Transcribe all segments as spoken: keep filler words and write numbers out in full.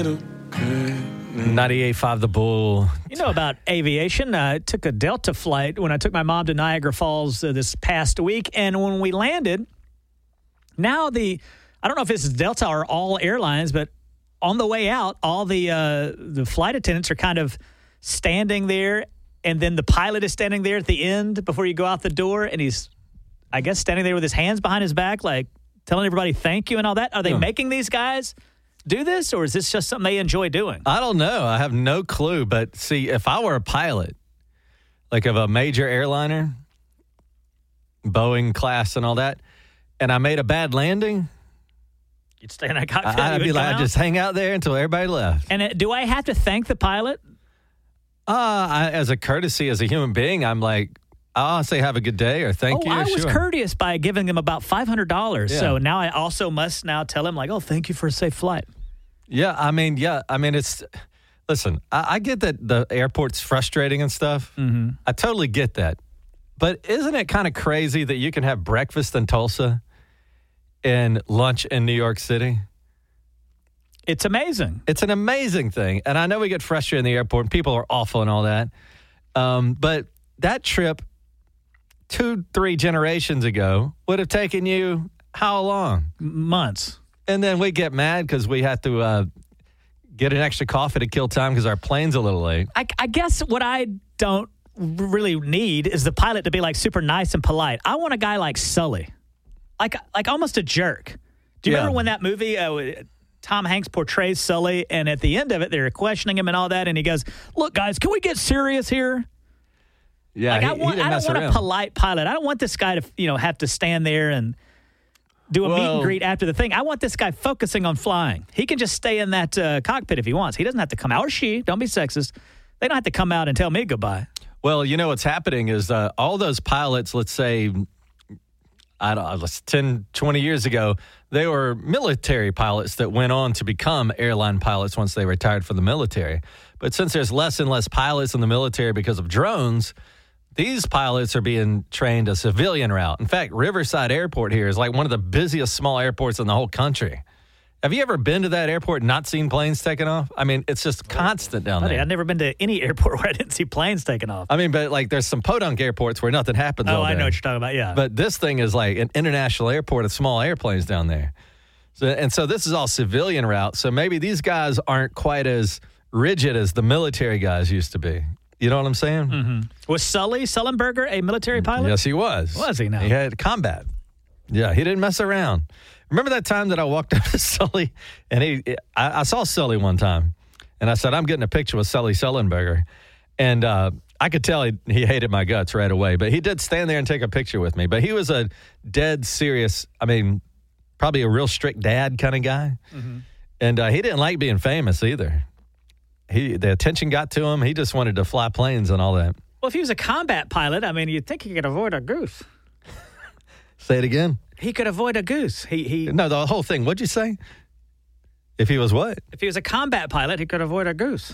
ninety-eight point five The Bull. You know about aviation. I took a Delta flight when I took my mom to Niagara Falls uh, this past week. And when we landed, now the, I don't know if this is Delta or all airlines, but on the way out, all the uh, the flight attendants are kind of standing there. And then the pilot is standing there at the end before you go out the door. And he's, I guess, standing there with his hands behind his back, like telling everybody thank you and all that. Are they yeah. making these guys do this, or is this just something they enjoy doing? I don't know. I have no clue. But see, if I were a pilot, like of a major airliner, Boeing class and all that, and I made a bad landing, you'd stay in that cockpit. I'd be like, I'd just hang out there until everybody left. And uh, do I have to thank the pilot? Uh, I, as a courtesy, as a human being, I'm like, I'll say have a good day or thank oh, you. I was sure. courteous by giving him about five hundred dollars. Yeah. So now I also must now tell him, like, oh, thank you for a safe flight. Yeah, I mean, yeah, I mean, it's, listen, I, I get that the airport's frustrating and stuff. Mm-hmm. I totally get that. But isn't it kind of crazy that you can have breakfast in Tulsa and lunch in New York City? It's amazing. It's an amazing thing. And I know we get frustrated in the airport and people are awful and all that. Um, but that trip two, three generations ago would have taken you how long? Months. And then we get mad because we have to uh, get an extra coffee to kill time because our plane's a little late. I, I guess what I don't really need is the pilot to be like super nice and polite. I want a guy like Sully, like like almost a jerk. Do you Yeah. remember when that movie, uh, Tom Hanks portrays Sully, and at the end of it, they're questioning him and all that, and he goes, "Look, guys, can we get serious here?" Yeah, like he, I, want, he didn't I mess don't want around. a polite pilot. I don't want this guy to, you know, have to stand there and do a meet Well- and greet after the thing. I want this guy focusing on flying. He can just stay in that uh, cockpit if he wants. He doesn't have to come out, or she. Don't be sexist. They don't have to come out and tell me goodbye. Well, you know what's happening is uh, all those pilots, let's say, I don't know, ten, twenty years ago, they were military pilots that went on to become airline pilots once they retired from the military. But since there's less and less pilots in the military because of drones, these pilots are being trained a civilian route. In fact, Riverside Airport here is like one of the busiest small airports in the whole country. Have you ever been to that airport and not seen planes taking off? I mean, it's just constant down Buddy, there. I've never been to any airport where I didn't see planes taking off. I mean, but like there's some podunk airports where nothing happens Oh, all I day. know what you're talking about, yeah. But this thing is like an international airport of small airplanes down there. So, and so this is all civilian route. So maybe these guys aren't quite as rigid as the military guys used to be. You know what I'm saying? Mm-hmm. Was Sully Sullenberger a military pilot? Yes, he was. Was he now? He had combat. Yeah, he didn't mess around. Remember that time that I walked up to Sully and he, I, I saw Sully one time and I said, I'm getting a picture with Sully Sullenberger. And uh, I could tell he, he hated my guts right away, but he did stand there and take a picture with me. But he was a dead serious, I mean, probably a real strict dad kind of guy. Mm-hmm. And uh, he didn't like being famous either. He The attention got to him. He just wanted to fly planes and all that. Well, if he was a combat pilot, I mean, you'd think he could avoid a goose. Say it again. He could avoid a goose. He he. No, the whole thing. What'd you say? If he was what? If he was a combat pilot, he could avoid a goose.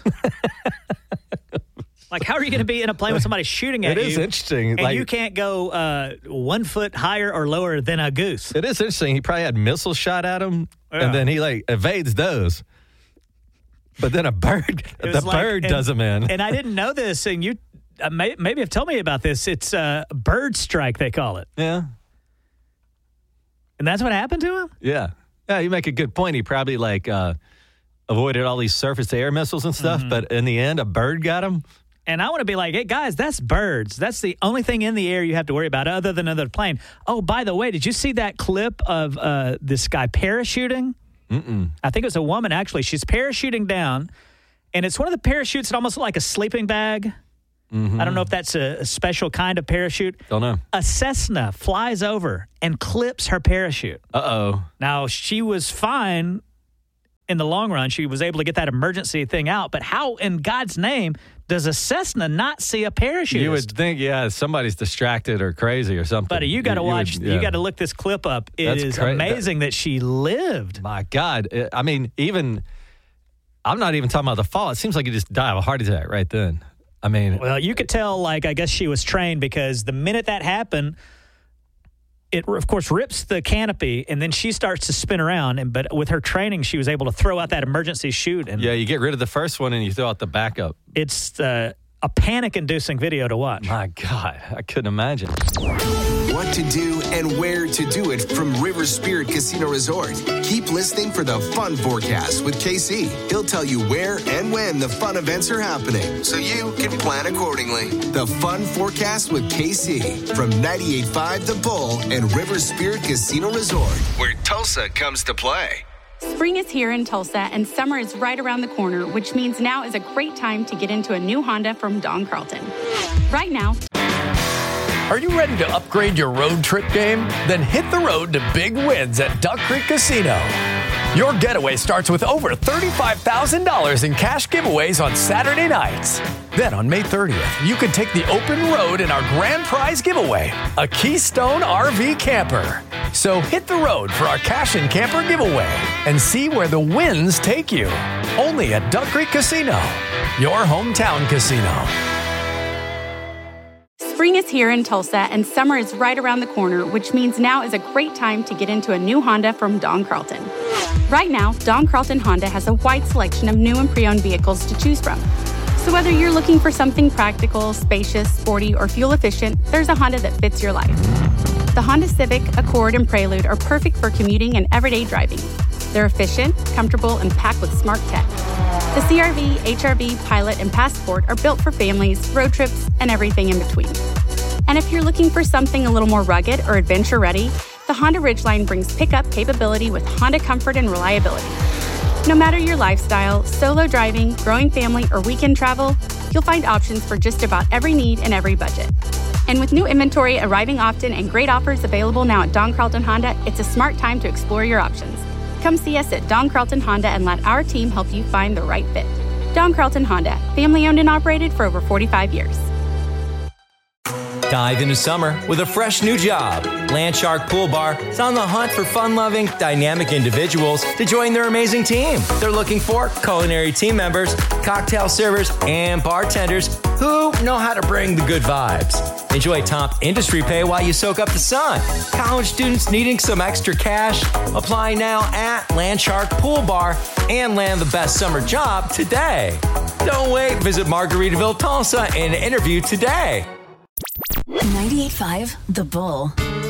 Like, how are you going to be in a plane with somebody shooting at It you? is interesting. And Like, you can't go uh, one foot higher or lower than a goose. it is interesting. He probably had missiles shot at him, Yeah. and then he like evades those. But then a bird, It the was like- bird and- does him in. And I didn't know this, and you uh, may, maybe have told me about this. It's uh, bird strike, they call it. yeah, And that's what happened to him? yeah, yeah. You make a good point. He probably like uh, avoided all these surface-to-air missiles and stuff, Mm-hmm. but in the end, a bird got him. And I want to be like, hey, guys, that's birds. That's the only thing in the air you have to worry about other than another plane. Oh, by the way, did you see that clip of uh, this guy parachuting? Mm-mm. I think it was a woman, actually. She's parachuting down, and it's one of the parachutes that almost look like a sleeping bag. Mm-hmm. I don't know if that's a, a special kind of parachute. Don't know. A Cessna flies over and clips her parachute. Uh oh. Now, she was fine in the long run. She was able to get that emergency thing out. But how in God's name does a Cessna not see a parachute? You would think, yeah, somebody's distracted or crazy or something. Buddy, you got to would- watch. yeah. You got to look this clip up. It That's is cra- amazing that she lived. My God. It- I mean, even, I'm not even talking about the fall. It seems like you just die of a heart attack right then. I mean, Well, you could tell, like, I guess she was trained because the minute that happened, it, of course, rips the canopy, and then she starts to spin around. And But with her training, she was able to throw out that emergency chute. And yeah, you get rid of the first one and you throw out the backup. It's uh, a panic-inducing video to watch. My God, I couldn't imagine. What to do and where to do it from River Spirit Casino Resort. Keep listening for the Fun Forecast with K C. He'll tell you where and when the fun events are happening, so you can plan accordingly. The Fun Forecast with K C from ninety-eight point five The Bull and River Spirit Casino Resort, where Tulsa comes to play. Spring is here in Tulsa, and summer is right around the corner, which means now is a great time to get into a new Honda from Don Carlton. Right now. Are you ready to upgrade your road trip game? Then hit the road to big wins at Duck Creek Casino. Your getaway starts with over thirty-five thousand dollars in cash giveaways on Saturday nights. Then on May thirtieth, you can take the open road in our grand prize giveaway, a Keystone R V camper. So hit the road for our cash and camper giveaway and see where the wins take you. Only at Duck Creek Casino, your hometown casino. Spring is here in Tulsa, and summer is right around the corner, which means now is a great time to get into a new Honda from Don Carlton. Right now, Don Carlton Honda has a wide selection of new and pre-owned vehicles to choose from. So whether you're looking for something practical, spacious, sporty, or fuel efficient, there's a Honda that fits your life. The Honda Civic, Accord, and Prelude are perfect for commuting and everyday driving. They're efficient, comfortable, and packed with smart tech. The C R V, H R V, Pilot, and Passport are built for families, road trips, and everything in between. And if you're looking for something a little more rugged or adventure-ready, the Honda Ridgeline brings pickup capability with Honda comfort and reliability. No matter your lifestyle, solo driving, growing family, or weekend travel, you'll find options for just about every need and every budget. And with new inventory arriving often and great offers available now at Don Carlton Honda, it's a smart time to explore your options. Come see us at Don Carlton Honda and let our team help you find the right fit. Don Carlton Honda, family-owned and operated for over forty-five years. Dive into summer with a fresh new job. Landshark Pool Bar is on the hunt for fun-loving, dynamic individuals to join their amazing team. They're looking for culinary team members, cocktail servers, and bartenders who know how to bring the good vibes. Enjoy top industry pay while you soak up the sun. College students needing some extra cash? Apply now at Landshark Pool Bar and land the best summer job today. Don't wait. Visit Margaritaville, Tulsa and interview today. ninety-eight point five The Bull.